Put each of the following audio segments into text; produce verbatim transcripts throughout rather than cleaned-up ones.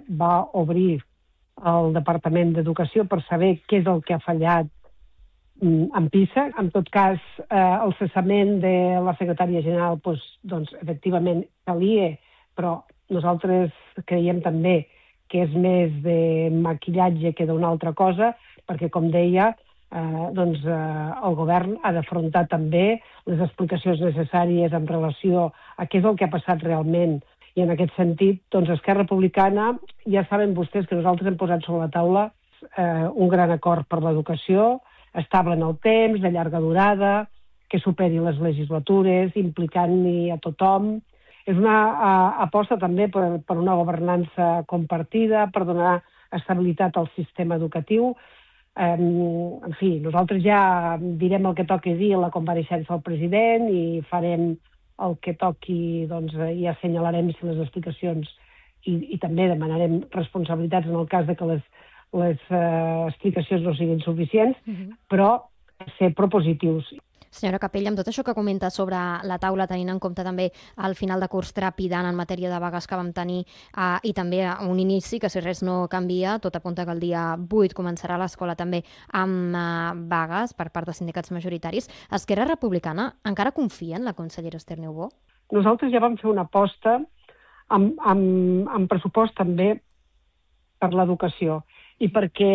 va obrir el Departament d'Educació per saber què és el que ha fallat en PISA. En tot cas, eh, el cessament de la secretària general, doncs, doncs efectivament, calia, però nosaltres creiem també que és més de maquillatge que d'una altra cosa, perquè, com deia, eh, doncs, eh, el govern ha d'afrontar també les explicacions necessàries en relació a què és el que ha passat realment. I en aquest sentit, doncs, Esquerra Republicana, ja saben vostès que nosaltres hem posat sobre la taula eh, un gran acord per l'educació, estable en el temps, de llarga durada, que superi les legislatures, implicant-hi a tothom. És una uh, aposta també per, per una governança compartida, per donar estabilitat al sistema educatiu. Um, en fi, nosaltres ja direm el que toqui dir a la compareixença del president i farem el que toqui, doncs, i assenyalarem si les explicacions i, i també demanarem responsabilitats en el cas de que les, les uh, explicacions no siguin suficients, uh-huh. però ser propositius. Senyora Capella, amb tot això que comenta sobre la taula, tenint en compte també el final de curs trepidant en matèria de vagues que vam tenir eh, i també un inici que, si res no canvia, tot apunta que el dia vuit començarà l'escola també amb eh, vagues per part de sindicats majoritaris. Esquerra Republicana encara confia en la consellera Esther Niubó? Nosaltres ja vam fer una aposta amb, amb, amb pressupost també per l'educació i perquè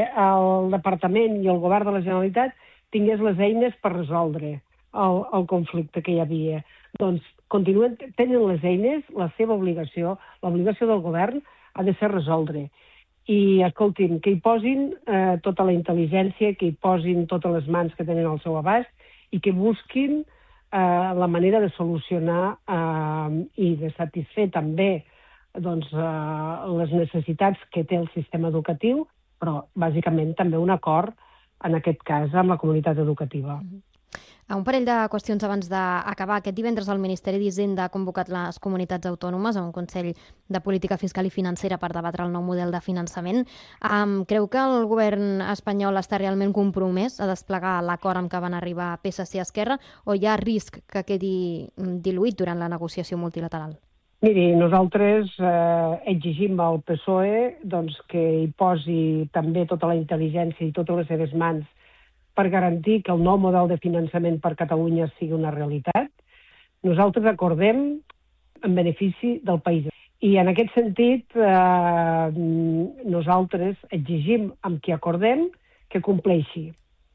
el Departament i el Govern de la Generalitat tingués les eines per resoldre el, el conflicte que hi havia. Doncs continuen tenint les eines, la seva obligació, l'obligació del govern ha de ser resoldre. I, escoltin, que hi posin eh, tota la intel·ligència, que hi posin totes les mans que tenen al seu abast i que busquin eh, la manera de solucionar eh, i de satisfer també doncs, eh, les necessitats que té el sistema educatiu, però bàsicament també un acord en aquest cas, amb la comunitat educativa. Un parell de qüestions abans d'acabar. Aquest divendres el Ministeri d'Hisenda ha convocat les comunitats autònomes a un Consell de Política Fiscal i Financera per debatre el nou model de finançament. Um, creu que el govern espanyol està realment compromès a desplegar l'acord amb què van arribar P S C i Esquerra o hi ha risc que quedi diluït durant la negociació multilateral? Miri, nosaltres eh, exigim al P S O E doncs, que hi posi també tota la intel·ligència i totes les seves mans per garantir que el nou model de finançament per Catalunya sigui una realitat. Nosaltres acordem en benefici del país. I en aquest sentit, eh, nosaltres exigim amb qui acordem que compleixi.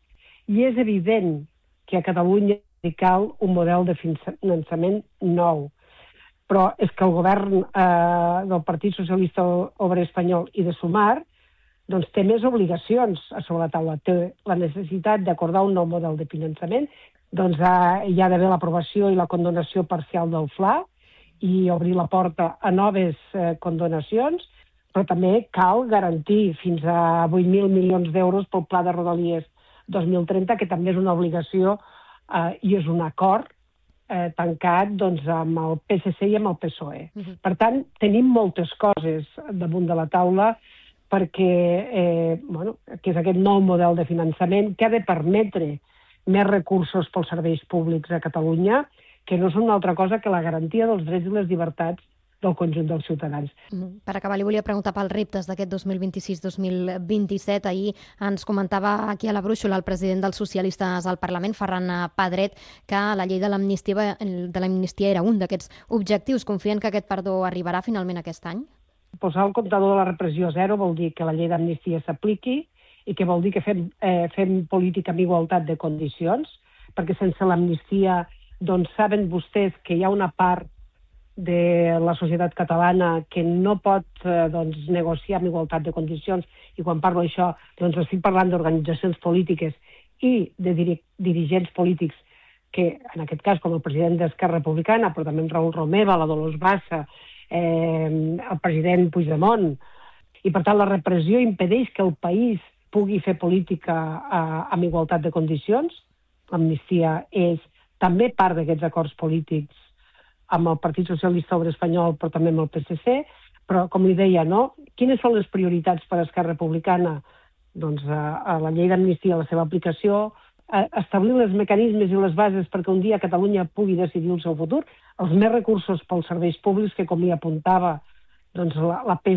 I és evident que a Catalunya hi cal un model de finançament nou. Però és que el govern eh, del Partit Socialista Obrer Espanyol i de Sumar doncs, té més obligacions a sobre la taula. Té la necessitat d'acordar un nou model de finançament, doncs eh, hi ha d'haver l'aprovació i la condonació parcial del F L A i obrir la porta a noves eh, condonacions, però també cal garantir fins a vuit mil milions d'euros pel Pla de Rodalies dos mil trenta, que també és una obligació eh, i és un acord Eh, tancat doncs, amb el P S C i amb el P S O E. Uh-huh. Per tant, tenim moltes coses damunt de la taula perquè eh, bueno, que és aquest nou model de finançament que ha de permetre més recursos pels serveis públics a Catalunya, que no són una altra cosa que la garantia dels drets i les llibertats del conjunt dels ciutadans. Per acabar, li volia preguntar pels reptes d'aquest dos mil vint-i-sis dos mil vint-i-set. Ahir ens comentava aquí a la brúixola el president dels socialistes al Parlament, Ferran Pedret, que la llei de l'amnistia, de l'amnistia era un d'aquests objectius. Confien que aquest perdó arribarà finalment aquest any? Posar el comptador de la repressió a zero vol dir que la llei d'amnistia s'apliqui i que vol dir que fem, eh, fem política amb igualtat de condicions, perquè sense l'amnistia doncs saben vostès que hi ha una part de la societat catalana que no pot eh, doncs, negociar amb igualtat de condicions, i quan parlo d'això doncs estic parlant d'organitzacions polítiques i de diri dirigents polítics que, en aquest cas, com el president d'Esquerra Republicana, però també en Raül Romeva, la Dolors Bassa, eh, el president Puigdemont, i per tant la repressió impedeix que el país pugui fer política eh, amb igualtat de condicions. L'amnistia és també part d'aquests acords polítics amb el Partit Socialista Obrer Espanyol, però també amb el P S C, però, com li deia, no? Quines són les prioritats per a Esquerra Republicana? Doncs a, a la llei d'amnistia, la seva aplicació, a establir els mecanismes i les bases perquè un dia Catalunya pugui decidir el seu futur, els més recursos pels serveis públics, que, com li apuntava, doncs la, la P